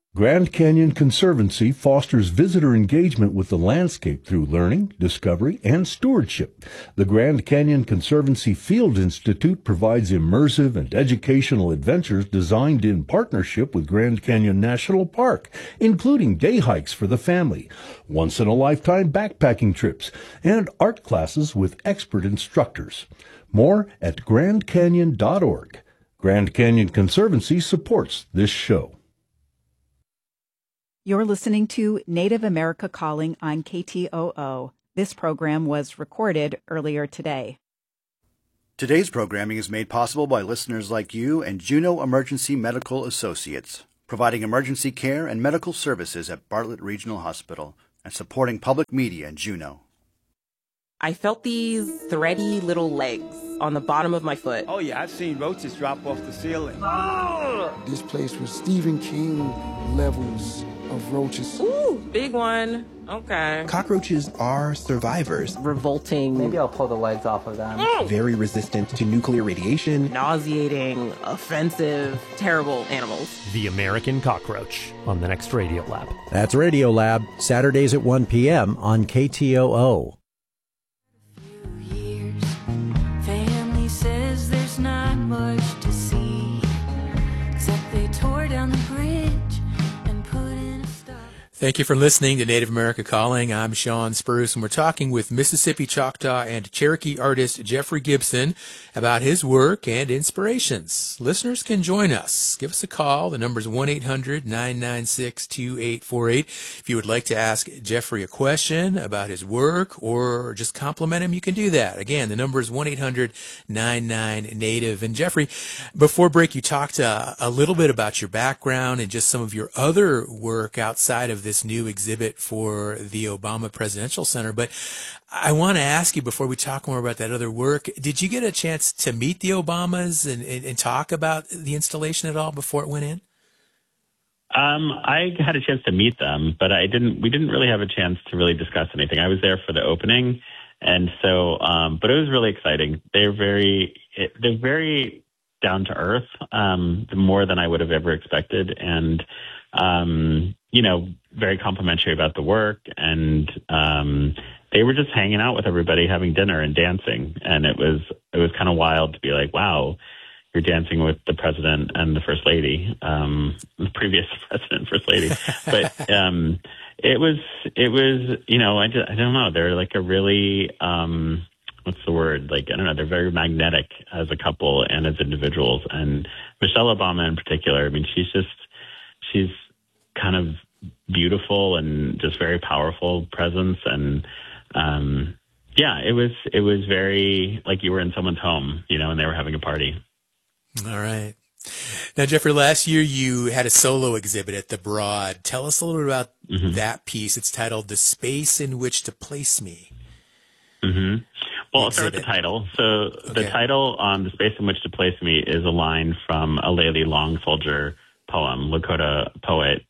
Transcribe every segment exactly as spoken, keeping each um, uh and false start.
Grand Canyon Conservancy fosters visitor engagement with the landscape through learning, discovery, and stewardship. The Grand Canyon Conservancy Field Institute provides immersive and educational adventures designed in partnership with Grand Canyon National Park, including day hikes for the family, once-in-a-lifetime backpacking trips, and art classes with expert instructors. More at grand canyon dot org. Grand Canyon Conservancy supports this show. You're listening to Native America Calling on K T O O. This program was recorded earlier today. Today's programming is made possible by listeners like you and Juneau Emergency Medical Associates, providing emergency care and medical services at Bartlett Regional Hospital and supporting public media in Juneau. I felt these thready little legs on the bottom of my foot. Oh, yeah, I've seen roaches drop off the ceiling. Oh! This place was Stephen King levels of roaches. Ooh, big one. Okay. Cockroaches are survivors. Revolting. Maybe I'll pull the legs off of them. Mm. Very resistant to nuclear radiation. Nauseating, offensive, terrible animals. The American Cockroach on the next Radio Lab. That's Radio Lab, Saturdays at one p.m. on K T O O. Not much to see, except they tore down the bridge and put in a stop. Thank you for listening to Native America Calling. I'm Sean Spruce, and we're talking with Mississippi Choctaw and Cherokee artist Jeffrey Gibson about his work and inspirations. Listeners can join us. Give us a call. The number is one eight hundred nine nine six two eight four eight. If you would like to ask Jeffrey a question about his work or just compliment him, you can do that. Again, the number is one eight hundred nine nine native. And Jeffrey, before break, you talked uh, a little bit about your background and just some of your other work outside of this new exhibit for the Obama Presidential Center. But I want to ask you, before we talk more about that other work, did you get a chance to meet the Obamas and, and, and talk about the installation at all before it went in? Um, I had a chance to meet them, but I didn't. We didn't really have a chance to really discuss anything. I was there for the opening, and so, um, but it was really exciting. They're very, they're very down to earth, um, more than I would have ever expected, and um, you know, very complimentary about the work, and um, they were just hanging out with everybody, having dinner and dancing, and it was it was kind of wild to be like, wow, you're dancing with the president and the first lady, um, the previous president and first lady. But um, it was, it was, you know, I, just, I don't know. They're like a really, um, what's the word? Like, I don't know. They're very magnetic as a couple and as individuals. And Michelle Obama in particular, I mean, she's just, she's kind of beautiful and just very powerful presence. And um, yeah, it was, it was very like you were in someone's home, you know, and they were having a party. All right. Now, Jeffrey, last year you had a solo exhibit at the Broad. Tell us a little bit about mm-hmm. that piece. It's titled "The Space in Which to Place Me." Mm-hmm. Well, I'll start with the title. So okay. the title, um, "The Space in Which to Place Me," is a line from a Layli Long Soldier poem, Lakota poet.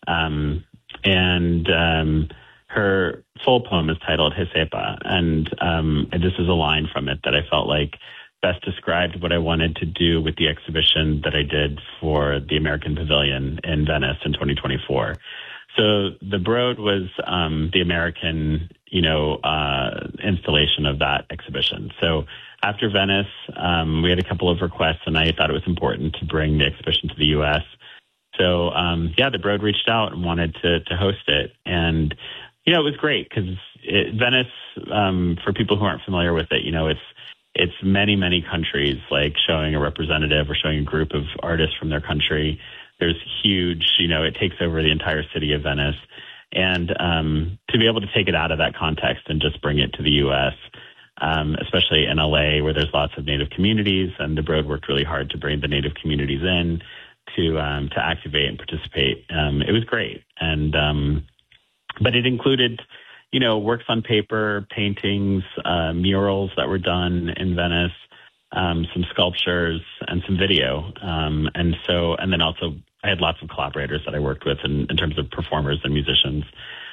Um, and um, her full poem is titled Hisepa. And um, this is a line from it that I felt like best described what I wanted to do with the exhibition that I did for the American Pavilion in Venice in twenty twenty-four. So the Broad was um, the American, you know, uh, installation of that exhibition. So after Venice, um, we had a couple of requests, and I thought it was important to bring the exhibition to the U S. So um, yeah, the Broad reached out and wanted to to host it, and you know, it was great because Venice, um, for people who aren't familiar with it, you know, it's It's many, many countries, like showing a representative or showing a group of artists from their country. There's huge, you know, it takes over the entire city of Venice. And um, to be able to take it out of that context and just bring it to the U S, um, especially in L A where there's lots of Native communities, and the Broad worked really hard to bring the Native communities in to um, to activate and participate. Um, it was great. And um, but it included, you know, works on paper, paintings, uh, murals that were done in Venice, um, some sculptures, and some video. Um, and so, and then also I had lots of collaborators that I worked with in, in terms of performers and musicians.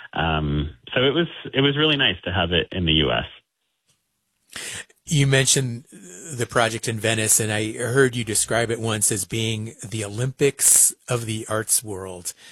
Um, so it was, it was really nice to have it in the U S. You mentioned the project in Venice, and I heard you describe it once as being the Olympics of the arts world.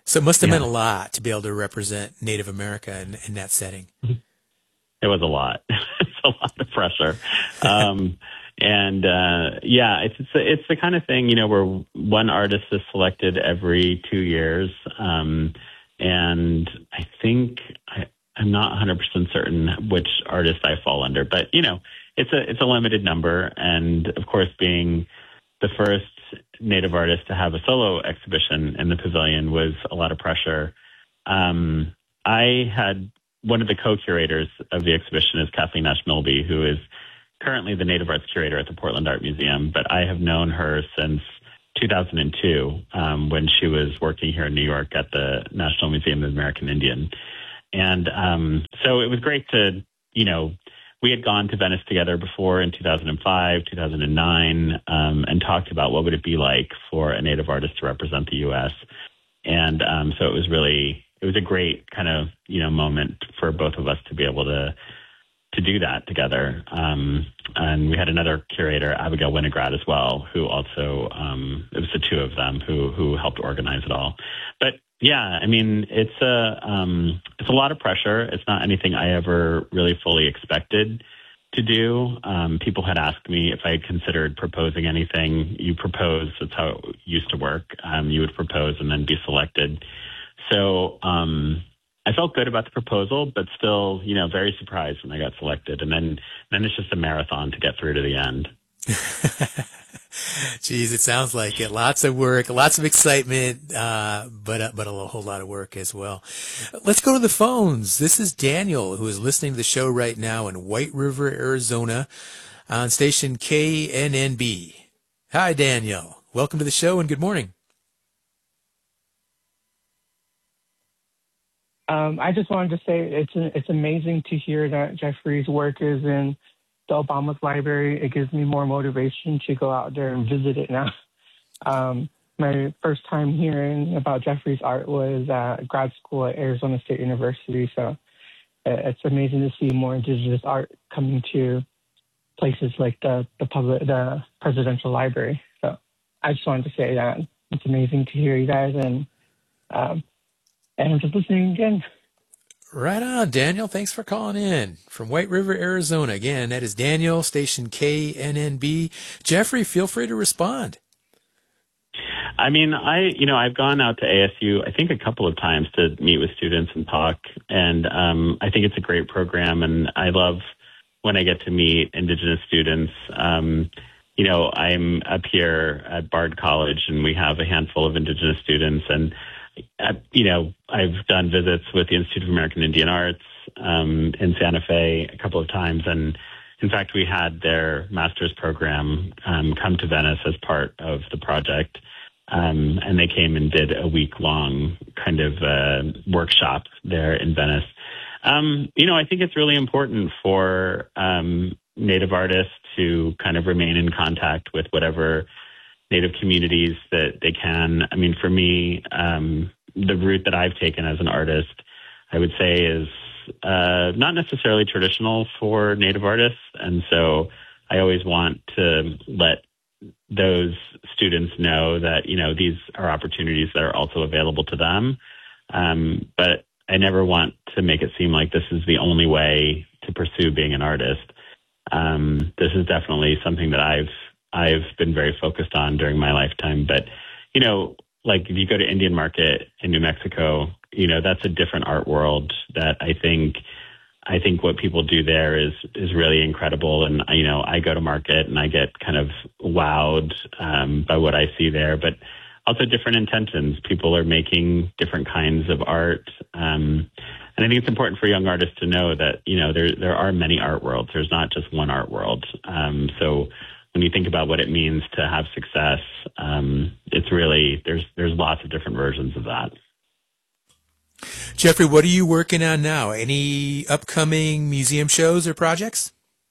So it must have Yeah. meant a lot to be able to represent Native America in, in that setting. It was a lot. It's a lot of pressure. Um, and, uh, yeah, it's, it's, it's the kind of thing, you know, where one artist is selected every two years. Um, and I think I, I'm not one hundred percent certain which artist I fall under, but, you know, it's a, it's a limited number. And of course, being the first Native artist to have a solo exhibition in the pavilion was a lot of pressure. Um, I had one of the co-curators of the exhibition is Kathleen Nash Milby, who is currently the Native Arts Curator at the Portland Art Museum, but I have known her since two thousand two, um, when she was working here in New York at the National Museum of the American Indian. And um, so it was great to, you know, we had gone to Venice together before in two thousand five, two thousand nine, um, and talked about what would it be like for a Native artist to represent the U S. And um, so it was really, it was a great kind of, you know, moment for both of us to be able to to do that together. Um, and we had another curator, Abigail Winograd, as well, who also, um, it was the two of them who who helped organize it all. But yeah, I mean, it's a um, it's a lot of pressure. It's not anything I ever really fully expected to do. Um, people had asked me if I had considered proposing anything. You propose. That's how it used to work. Um, you would propose and then be selected. So um, I felt good about the proposal, but still, you know, very surprised when I got selected. And then, then it's just a marathon to get through to the end. Geez, it sounds like it. Lots of work, lots of excitement, uh, but uh, but a whole lot of work as well. Let's go to the phones. This is Daniel, who is listening to the show right now in White River, Arizona, on station K N N B. Hi, Daniel. Welcome to the show and good morning. Um, I just wanted to say it's it's amazing to hear that Jeffrey's work is in the Obama's library. It gives me more motivation to go out there and visit it now. Um, my first time hearing about Jeffrey's art was at grad school at Arizona State University. So it's amazing to see more indigenous art coming to places like the the public, the presidential library. So I just wanted to say that it's amazing to hear you guys, and um, and I'm just listening again. Right on, Daniel. Thanks for calling in from White River, Arizona. Again, that is Daniel, station K N N B. Jeffrey, feel free to respond. I mean, I, you know, I've gone out to A S U, I think a couple of times to meet with students and talk. And um, I think it's a great program. And I love when I get to meet Indigenous students. Um, you know, I'm up here at Bard College and we have a handful of Indigenous students. And Uh, you know, I've done visits with the Institute of American Indian Arts um, in Santa Fe a couple of times. And in fact, we had their master's program um, come to Venice as part of the project. Um, and they came and did a week long kind of uh, workshop there in Venice. Um, you know, I think it's really important for um, Native artists to kind of remain in contact with whatever Native communities that they can. I mean, for me, um, the route that I've taken as an artist, I would say is uh, not necessarily traditional for Native artists. And so I always want to let those students know that, you know, these are opportunities that are also available to them. Um, but I never want to make it seem like this is the only way to pursue being an artist. Um, this is definitely something that I've I've been very focused on during my lifetime. But, you know, like if you go to Indian Market in New Mexico, you know, that's a different art world that I think, I think what people do there is, is really incredible. And, you know, I go to market and I get kind of wowed um, by what I see there, but also different intentions. People are making different kinds of art. Um, and I think it's important for young artists to know that, you know, there, there are many art worlds. There's not just one art world. Um, so, when you think about what it means to have success, um, it's really, there's there's lots of different versions of that. Jeffrey, what are you working on now? Any upcoming museum shows or projects?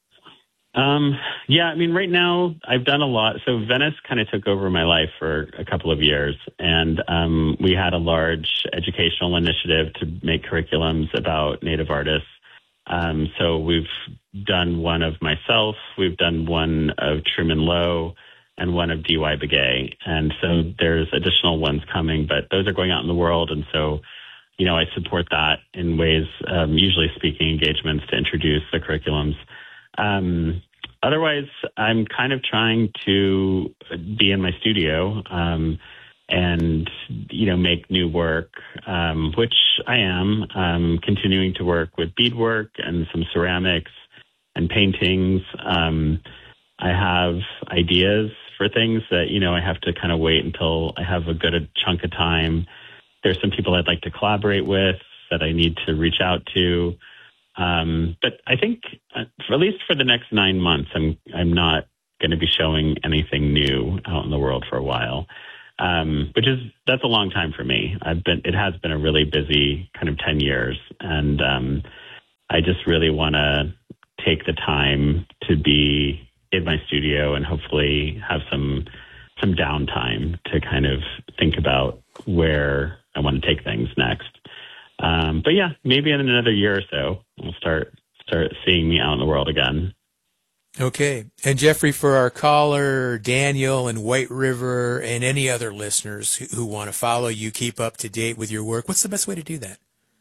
Um, yeah, I mean, right now I've done a lot. So Venice kind of took over my life for a couple of years. And um, we had a large educational initiative to make curriculums about Native artists. Um, so we've done one of myself, we've done one of Truman Lowe, and one of D Y. Begay. And so there's additional ones coming, but those are going out in the world. And so, you know, I support that in ways, um, usually speaking engagements to introduce the curriculums. Um, otherwise, I'm kind of trying to be in my studio um, and, you know, make new work, um, which I am, um, continuing to work with beadwork and some ceramics and paintings. Um, I have ideas for things that, you know, I have to kind of wait until I have a good chunk of time. There's some people I'd like to collaborate with that I need to reach out to. Um, but I think, uh, for, at least for the next nine months, I'm I'm not going to be showing anything new out in the world for a while, um, which is that's a long time for me. I've been it has been a really busy kind of ten years, and um, I just really want to take the time to be in my studio and hopefully have some some downtime to kind of think about where I want to take things next. Um, but yeah, maybe in another year or so, we'll start start seeing me out in the world again. Okay. And Jeffrey, for our caller, Daniel in White River, and any other listeners who, who want to follow you, keep up to date with your work, what's the best way to do that?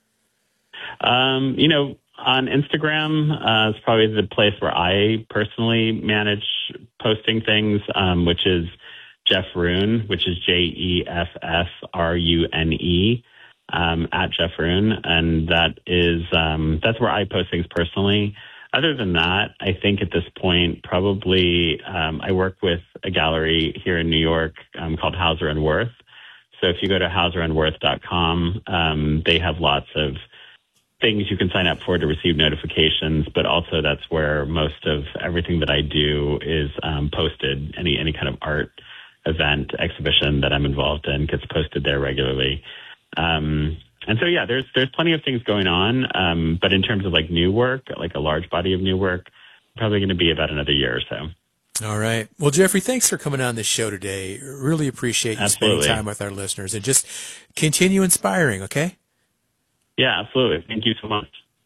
Um, you know, on Instagram uh, is probably the place where I personally manage posting things, um, which is Jeff Rune, which is J E F F R U N E, um, at Jeff Rune. And that is, um, that's where I post things personally. Other than that, I think at this point, probably, um, I work with a gallery here in New York um, called Hauser and Wirth. So if you go to hauser and wirth dot com, um, they have lots of things you can sign up for to receive notifications, but also that's where most of everything that I do is um, posted. Any any kind of art event, exhibition that I'm involved in gets posted there regularly. Um, and so, yeah, there's there's plenty of things going on, um, but in terms of like new work, like a large body of new work, probably going to be about another year or so. All right. Well, Jeffrey, thanks for coming on the show today. Really appreciate you Absolutely. spending time with our listeners, and just continue inspiring, okay? Yeah, absolutely. Thank you so much.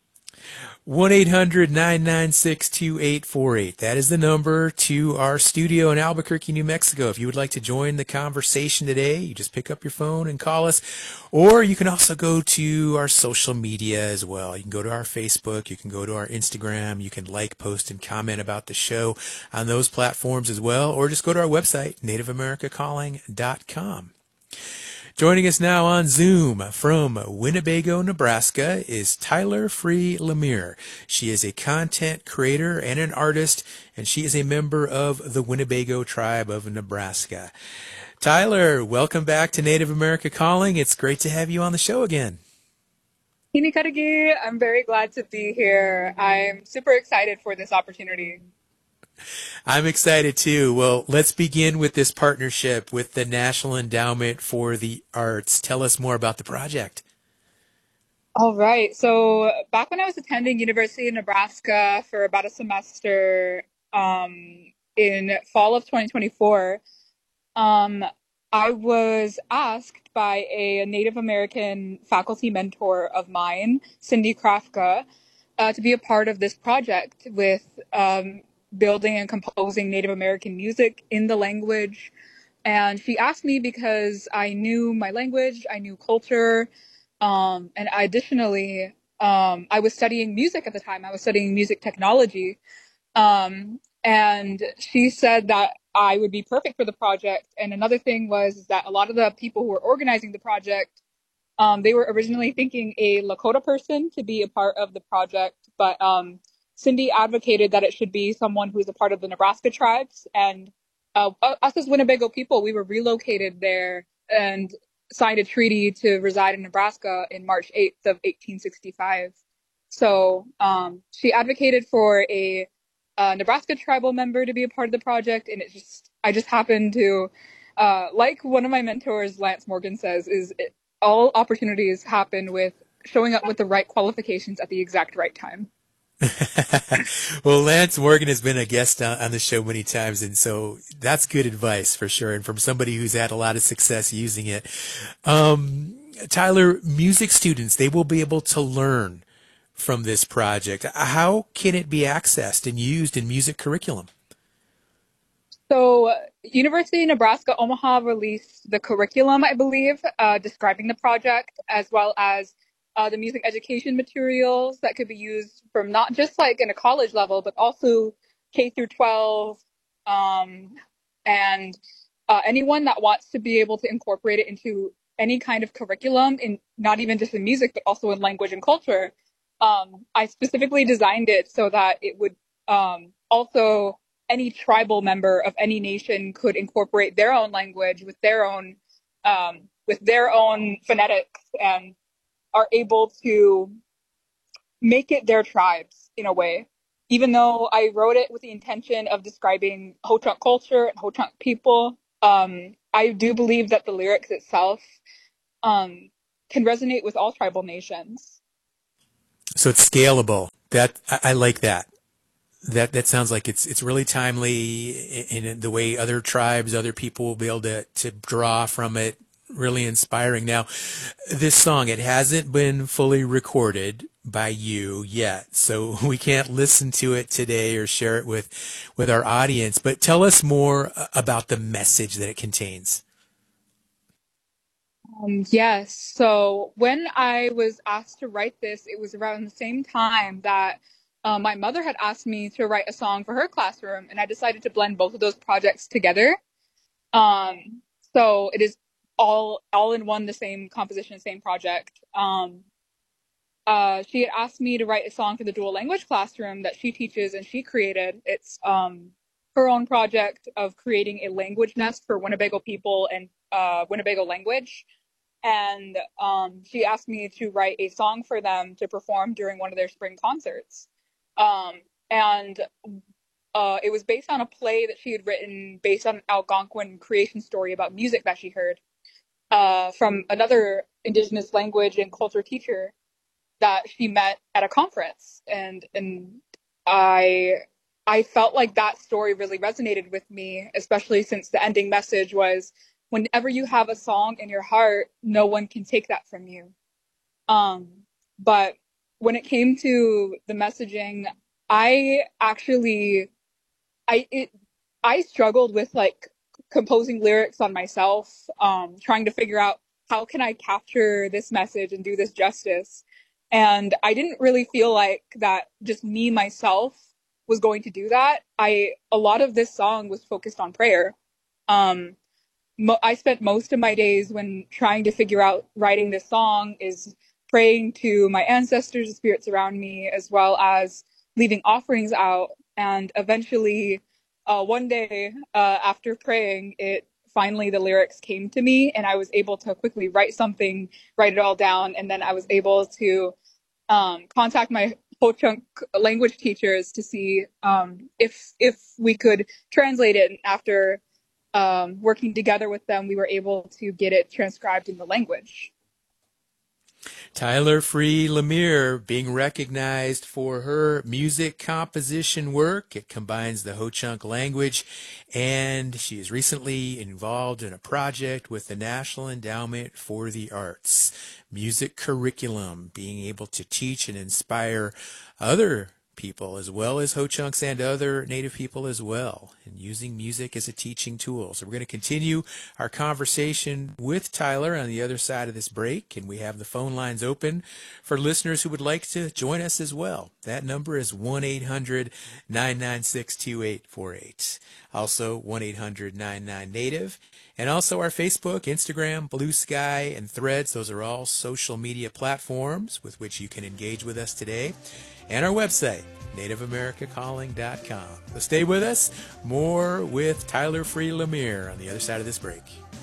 one eight hundred nine nine six two eight four eight. That is the number to our studio in Albuquerque, New Mexico. If you would like to join the conversation today, you just pick up your phone and call us. Or you can also go to our social media as well. You can go to our Facebook. You can go to our Instagram. You can like, post, and comment about the show on those platforms as well. Or just go to our website, native america calling dot com. Joining us now on Zoom from Winnebago, Nebraska is Tyler Free Lemire. She is a content creator and an artist, and she is a member of the Winnebago tribe of Nebraska. Tyler, welcome back to Native America Calling. It's great to have you on the show again. Hinikarigi, I'm very glad to be here. I'm super excited for this opportunity. I'm excited too. Well, let's begin with this partnership with the National Endowment for the Arts. Tell us more about the project. All right. So back when I was attending University of Nebraska for about a semester um, in fall of twenty twenty-four, um, I was asked by a Native American faculty mentor of mine, Cindy Krafka, uh, to be a part of this project with um, building and composing Native American music in the language. And she asked me because I knew my language, I knew culture, um, and additionally, um, I was studying music at the time. I was studying music technology. Um, and she said that I would be perfect for the project. And another thing was that a lot of the people who were organizing the project, um, they were originally thinking a Lakota person to be a part of the project, but um, Cindy advocated that it should be someone who's a part of the Nebraska tribes. And uh, us as Winnebago people, we were relocated there and signed a treaty to reside in Nebraska in March eighth of eighteen sixty-five. So um, she advocated for a, a Nebraska tribal member to be a part of the project. And it just, I just happened to, uh, like one of my mentors, Lance Morgan, says, is it, all opportunities happen with showing up with the right qualifications at the exact right time. Well, Lance Morgan has been a guest on, on the show many times, and so that's good advice for sure, and from somebody who's had a lot of success using it. Um, Tyler, music students, they will be able to learn from this project. How can it be accessed and used in music curriculum? So, University of Nebraska Omaha released the curriculum, I believe, uh, describing the project, as well as uh, the music education materials that could be used from not just like in a college level, but also K through twelve, um, and uh, anyone that wants to be able to incorporate it into any kind of curriculum, in not even just in music, but also in language and culture. Um, I specifically designed it so that it would um, also any tribal member of any nation could incorporate their own language with their own um, with their own phonetics and are able to make it their tribes in a way. Even though I wrote it with the intention of describing Ho-Chunk culture and Ho-Chunk people, um, I do believe that the lyrics itself um, can resonate with all tribal nations. So it's scalable. That I, I like that. That that sounds like it's it's really timely in, in the way other tribes, other people will be able to to draw from it. Really inspiring. Now, this song, it hasn't been fully recorded by you yet, so we can't listen to it today or share it with with our audience. But tell us more about the message that it contains. Um, yes. So when I was asked to write this, it was around the same time that uh, my mother had asked me to write a song for her classroom, and I decided to blend both of those projects together. Um, so it is all all in one, the same composition, same project. Um, uh, she had asked me to write a song for the dual language classroom that she teaches and she created. It's um, her own project of creating a language nest for Winnebago people and uh, Winnebago language. And um, she asked me to write a song for them to perform during one of their spring concerts. Um, and uh, it was based on a play that she had written based on an Algonquin creation story about music that she heard uh, from another Indigenous language and culture teacher that she met at a conference. And and I I felt like that story really resonated with me, especially since the ending message was, whenever you have a song in your heart, no one can take that from you. Um, but when it came to the messaging, I actually, I, it, I struggled with like composing lyrics on myself, um, trying to figure out how can I capture this message and do this justice. And I didn't really feel like that just me, myself was going to do that. I, a lot of this song was focused on prayer. Um, Mo- I spent most of my days when trying to figure out writing this song is praying to my ancestors, the spirits around me, as well as leaving offerings out. And eventually, uh, one day uh, after praying, it finally the lyrics came to me, and I was able to quickly write something, write it all down, and then I was able to um, contact my Ho-Chunk language teachers to see um, if if we could translate it. And after Um, working together with them, we were able to get it transcribed in the language. Tyler Free Lemire being recognized for her music composition work. It combines the Ho-Chunk language, and she is recently involved in a project with the National Endowment for the Arts. Music curriculum, being able to teach and inspire other people as well as Ho-Chunks and other Native people as well, and using music as a teaching tool. So we're going to continue our conversation with Tyler on the other side of this break, and we have the phone lines open for listeners who would like to join us as well. That number is one eight hundred nine nine six two eight four eight. Also one eight hundred nine nine Native, and also our Facebook, Instagram, Blue Sky, and Threads. Those are all social media platforms with which you can engage with us today. And our website, native america calling dot com. So stay with us. More with Tyler Free Lemire on the other side of this break.